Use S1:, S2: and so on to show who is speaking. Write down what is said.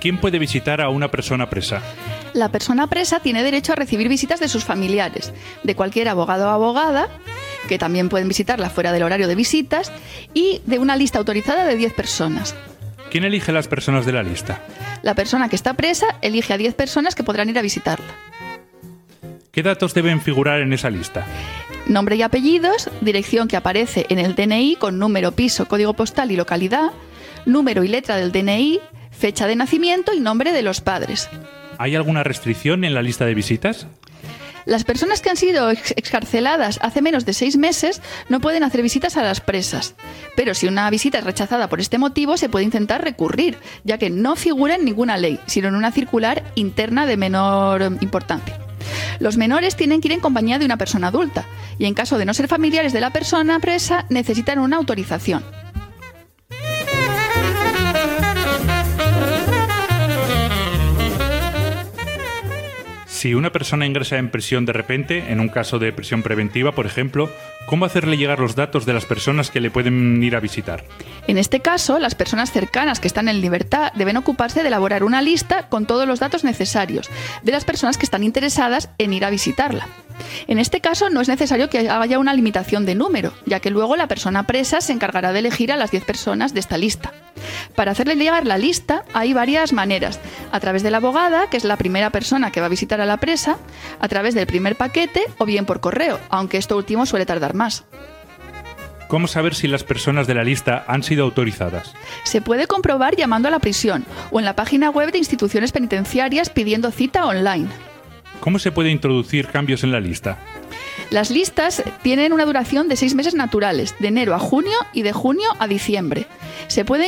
S1: ¿Quién puede visitar a una persona presa?
S2: La persona presa tiene derecho a recibir visitas de sus familiares, de cualquier abogado o abogada, que también pueden visitarla fuera del horario de visitas, y de una lista autorizada de 10 personas.
S1: ¿Quién elige las personas de la lista?
S2: La persona que está presa elige a 10 personas que podrán ir a visitarla.
S1: ¿Qué datos deben figurar en esa lista?
S2: Nombre y apellidos, dirección que aparece en el DNI con número, piso, código postal y localidad, número y letra del DNI, fecha de nacimiento y nombre de los padres.
S1: ¿Hay alguna restricción en la lista de visitas?
S2: Las personas que han sido excarceladas hace menos de 6 meses no pueden hacer visitas a las presas. Pero si una visita es rechazada por este motivo, se puede intentar recurrir, ya que no figura en ninguna ley, sino en una circular interna de menor importancia. Los menores tienen que ir en compañía de una persona adulta y en caso de no ser familiares de la persona presa necesitan una autorización.
S1: Si una persona ingresa en prisión de repente, en un caso de prisión preventiva, por ejemplo, ¿cómo hacerle llegar los datos de las personas que le pueden ir a visitar?
S2: En este caso, las personas cercanas que están en libertad deben ocuparse de elaborar una lista con todos los datos necesarios de las personas que están interesadas en ir a visitarla. En este caso, no es necesario que haya una limitación de número, ya que luego la persona presa se encargará de elegir a las 10 personas de esta lista. Para hacerle llegar la lista hay varias maneras: a través de la abogada, que es la primera persona que va a visitar a la presa, a través del primer paquete o bien por correo, aunque esto último suele tardar más.
S1: ¿Cómo saber si las personas de la lista han sido autorizadas?
S2: Se puede comprobar llamando a la prisión o en la página web de instituciones penitenciarias pidiendo cita online.
S1: ¿Cómo se puede introducir cambios en la lista?
S2: Las listas tienen una duración de 6 meses naturales, de enero a junio y de junio a diciembre. Se pueden